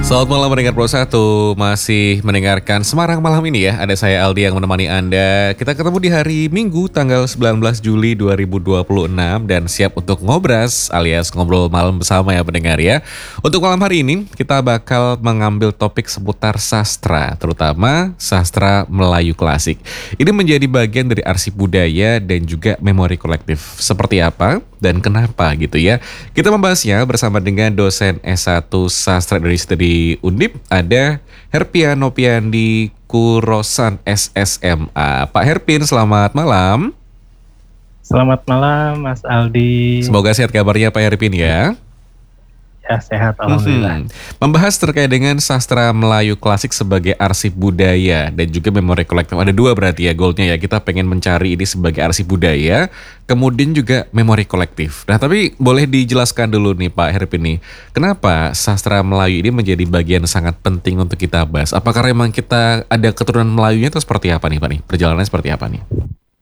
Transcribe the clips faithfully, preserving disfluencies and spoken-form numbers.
Selamat malam mendengar Pro satu, masih mendengarkan Semarang malam ini ya. Ada saya Aldi yang menemani Anda. Kita ketemu di hari Minggu tanggal sembilan belas Juli dua ribu dua puluh enam dan siap untuk ngobras alias ngobrol malam bersama ya pendengar ya. Untuk malam hari ini kita bakal mengambil topik seputar sastra, terutama sastra Melayu klasik. Ini menjadi bagian dari arsip budaya dan juga memori kolektif. Seperti apa dan kenapa gitu ya. Kita membahasnya bersama dengan dosen S satu Sastra Indonesia di Undip, ada Herpin Nopiandi Kurosan S S M A. Pak Herpin, selamat malam. Selamat malam Mas Aldi. Semoga sehat kabarnya Pak Herpin ya. Ya, sehat alhamdulillah. Hmm. Membahas terkait dengan sastra Melayu klasik sebagai arsip budaya dan juga memori kolektif. Ada dua berarti ya goalnya ya. Kita pengen mencari ini sebagai arsip budaya, kemudian juga memori kolektif. Nah tapi boleh dijelaskan dulu nih Pak Herpin nih, kenapa sastra Melayu ini menjadi bagian sangat penting untuk kita bahas? Apakah memang kita ada keturunan Melayunya atau seperti apa nih Pak nih? Perjalanannya seperti apa nih?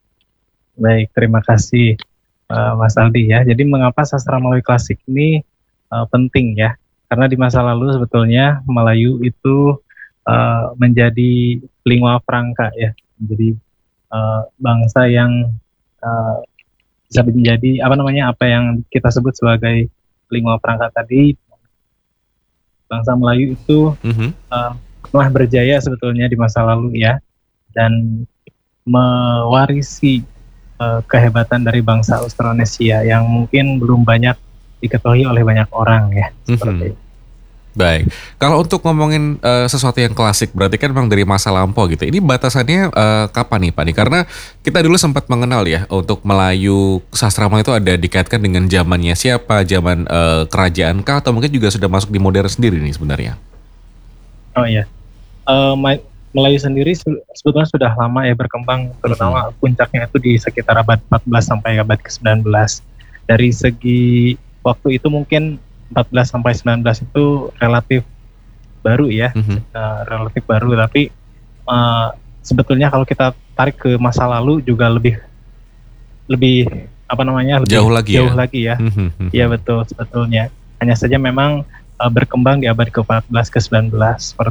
Baik, terima kasih uh, Mas Aldi ya. Jadi mengapa sastra Melayu klasik ini Uh, penting ya, karena di masa lalu sebetulnya Melayu itu uh, menjadi lingua franca ya, menjadi uh, bangsa yang uh, bisa menjadi apa namanya apa yang kita sebut sebagai lingua franca tadi. Bangsa Melayu itu mm-hmm. uh, telah berjaya sebetulnya di masa lalu ya, dan mewarisi uh, kehebatan dari bangsa Austronesia yang mungkin belum banyak diketahui oleh banyak orang ya. Seperti mm-hmm. Baik, kalau untuk ngomongin uh, sesuatu yang klasik berarti kan memang dari masa lampau gitu. Ini batasannya uh, kapan nih Pak nih? Karena kita dulu sempat mengenal ya untuk Melayu, sastra Melayu itu ada dikaitkan dengan zamannya siapa, zaman uh, kerajaan kah, atau mungkin juga sudah masuk di modern sendiri nih sebenarnya? Oh iya, uh, Melayu sendiri sebetulnya sudah lama ya berkembang, terutama mm-hmm. puncaknya itu di sekitar abad empat belas sampai abad ke sembilan belas. Dari segi waktu itu mungkin empat belas sampai sembilan belas itu relatif baru ya, mm-hmm. uh, relatif baru. Tapi uh, sebetulnya kalau kita tarik ke masa lalu juga lebih lebih apa namanya lebih jauh lagi jauh ya. lagi ya. Mm-hmm. Ya betul sebetulnya. Hanya saja memang uh, berkembang di abad ke empat belas ke sembilan belas.